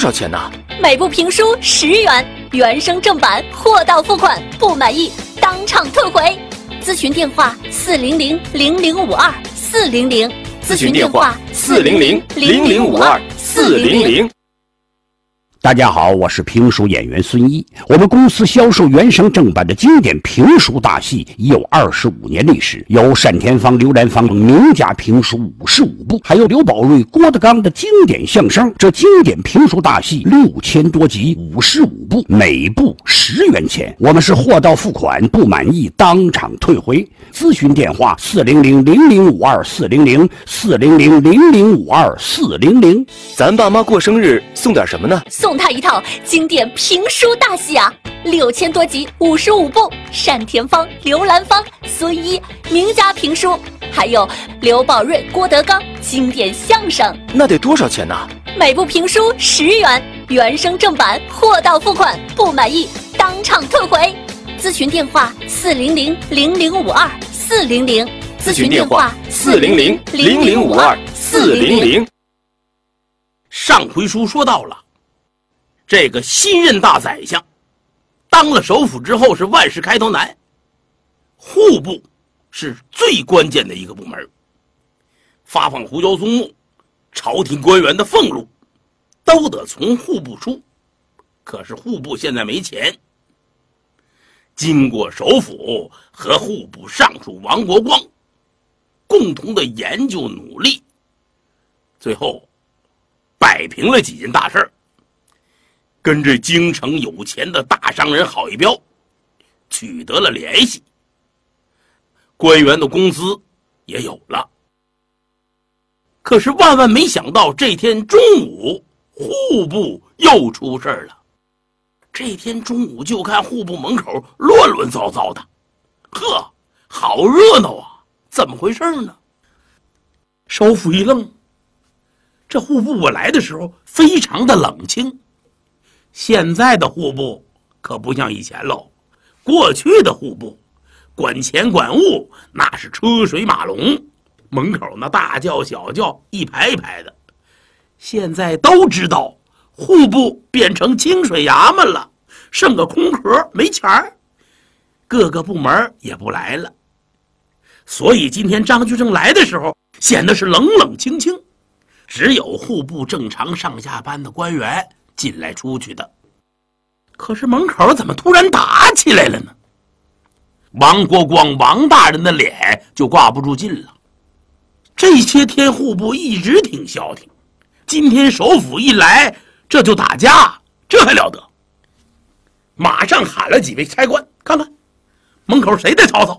少钱呢？ 每部评书10元，原声正版，货到付款，不满意当场退回。咨询电话400-0052 400， 咨询电话400-0052 400。 大家好，我是评书演员孙一。我们公司销售原声正版的经典评书大戏已有25年历史，有单田芳、刘兰芳名家评书55部，还有刘宝瑞、郭德纲的经典相声。这经典评书大戏6000多集，55部，每部10元钱。我们是货到付款，不满意当场退回。咨询电话400-0052 400 400-0052 400。 咱爸妈过生日送点什么呢？ 送他一套经典评书大戏啊，6000多集55部，单田芳、刘兰芳、孙一名家评书，还有刘宝瑞、郭德纲经典相声。 那得多少钱呢？ 每部评书10元，原声正版，货到付款，不满意当场退回。咨询电话400-0052 400， 咨询电话400-0052 400。 上回书说到了，这个新任大宰相当了首辅之后是万事开头难，户部是最关键的一个部门，发放胡椒松木，朝廷官员的俸禄都得从户部出，可是户部现在没钱。经过首辅和户部尚书王国光共同的研究努力，最后摆平了几件大事儿，跟这京城有钱的大商人郝一彪取得了联系，官员的工资也有了。可是万万没想到，这天中午户部又出事了。这天中午就看户部门口乱乱糟糟的，呵，好热闹啊，怎么回事呢？首辅一愣，这户部我来的时候非常的冷清，现在的户部可不像以前喽，过去的户部管钱管物那是车水马龙，门口那大轿小轿一排一排的。现在都知道户部变成清水衙门了，剩个空壳没钱儿，各个部门也不来了。所以今天张居正来的时候显得是冷冷清清，只有户部正常上下班的官员进来出去的。可是门口怎么突然打起来了呢？王国光王大人的脸就挂不住劲了。这些天户部一直挺消停，今天首辅一来这就打架，这还了得？马上喊了几位差官，看看门口谁在吵吵。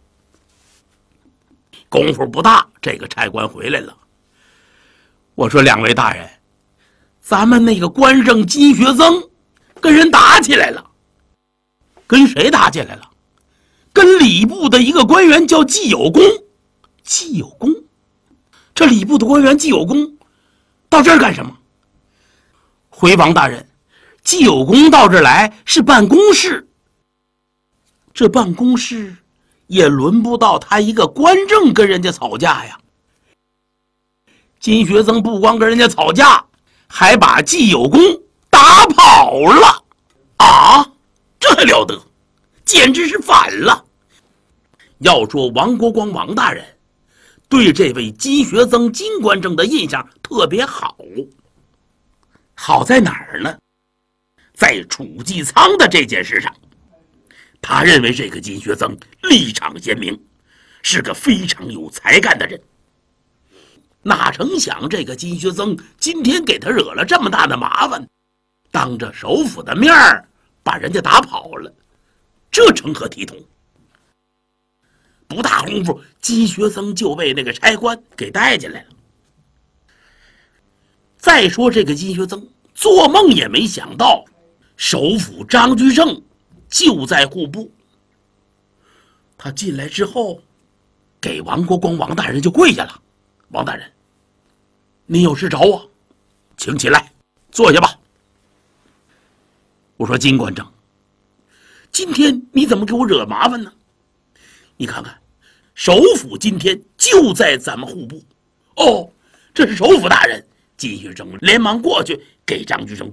功夫不大，这个差官回来了。我说两位大人，咱们那个官正金学曾跟人打起来了。跟谁打起来了？跟礼部的一个官员叫季有功。季有功？这礼部的官员季有功到这儿干什么？回王大人，季有功到这儿来是办公事，这办公事也轮不到他一个官正跟人家吵架呀。金学曾不光跟人家吵架，还把季有功打跑了啊！这还了得，简直是反了。要说王国光王大人对这位金学曾金官正的印象特别好，好在哪儿呢？在储济仓的这件事上，他认为这个金学曾立场鲜明，是个非常有才干的人。哪成想这个金学曾今天给他惹了这么大的麻烦，当着首辅的面把人家打跑了，这成何体统？不大功夫，金学曾就被那个差官给带进来了。再说这个金学曾做梦也没想到，首辅张居正就在户部。他进来之后给王国光王大人就跪下了。王大人，您有事找我，请起来坐下吧。我说金官正，今天你怎么给我惹麻烦呢？你看看，首辅今天就在咱们户部。哦，这是首辅大人。金学正连忙过去给张居正